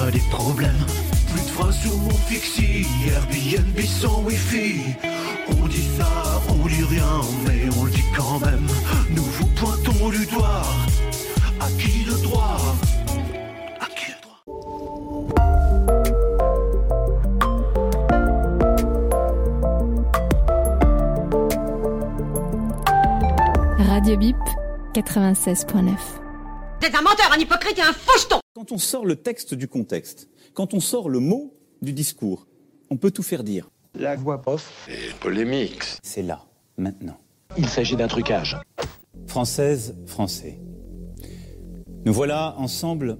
a des problèmes. Plus de phrases sur mon fixie, Airbnb sans wifi. On dit ça, on dit rien, mais on le dit quand même. Nous vous pointons du doigt. À qui le droit? À qui le droit? Radio Bip 96.9. T'es un menteur, un hypocrite et un faucheton. Quand on sort le texte du contexte, quand on sort le mot du discours, on peut tout faire dire. La voix off et polémique. C'est là, maintenant. Il s'agit d'un trucage. Françaises, Français. Nous voilà ensemble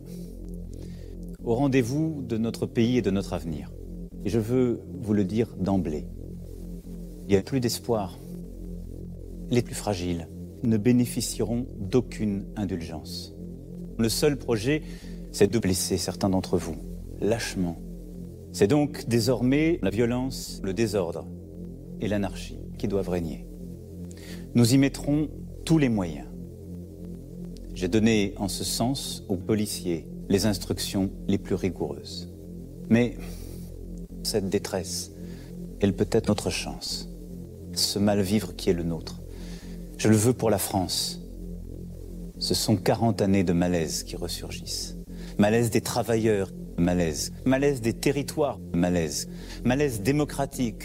au rendez-vous de notre pays et de notre avenir. Et je veux vous le dire d'emblée. Il n'y a plus d'espoir. Les plus fragiles ne bénéficieront d'aucune indulgence. Le seul projet, c'est de blesser certains d'entre vous, lâchement. C'est donc désormais la violence, le désordre et l'anarchie qui doivent régner. Nous y mettrons tous les moyens. J'ai donné en ce sens aux policiers les instructions les plus rigoureuses. Mais cette détresse, elle peut être notre chance. Ce mal-vivre qui est le nôtre. Je le veux pour la France. Ce sont 40 années de malaise qui ressurgissent. Malaise des travailleurs, malaise. Malaise des territoires, malaise. Malaise démocratique,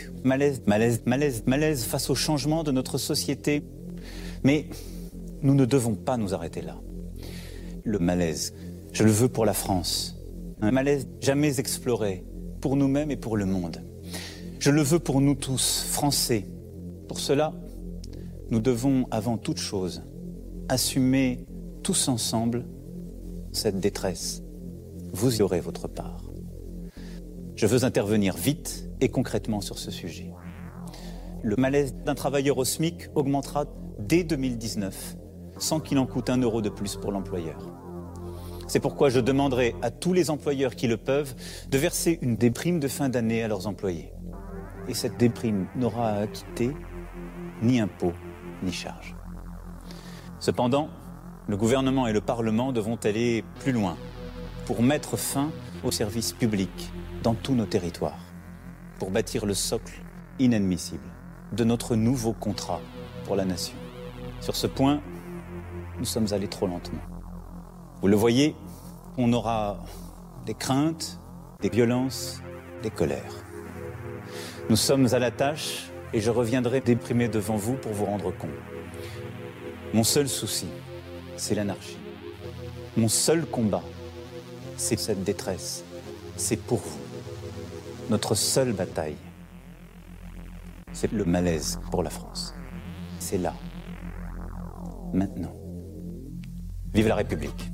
malaise face au changement de notre société. Mais nous ne devons pas nous arrêter là. Le malaise, je le veux pour la France. Un malaise jamais exploré, pour nous-mêmes et pour le monde. Je le veux pour nous tous, Français. Pour cela, nous devons avant toute chose assumer tous ensemble cette détresse. Vous y aurez votre part. Je veux intervenir vite et concrètement sur ce sujet. Le malaise d'un travailleur au SMIC augmentera dès 2019, sans qu'il en coûte 1 euro de plus pour l'employeur. C'est pourquoi je demanderai à tous les employeurs qui le peuvent de verser une déprime de fin d'année à leurs employés. Et cette déprime n'aura à acquitter ni impôts ni charges. Cependant, le gouvernement et le Parlement devront aller plus loin pour mettre fin aux services publics dans tous nos territoires, pour bâtir le socle inadmissible de notre nouveau contrat pour la nation. Sur ce point, nous sommes allés trop lentement. Vous le voyez, on aura des craintes, des violences, des colères. Nous sommes à la tâche et je reviendrai déprimer devant vous pour vous rendre compte. Mon seul souci, c'est l'anarchie. Mon seul combat, c'est cette détresse. C'est pour vous. Notre seule bataille, c'est le malaise pour la France. C'est là, maintenant. Vive la République!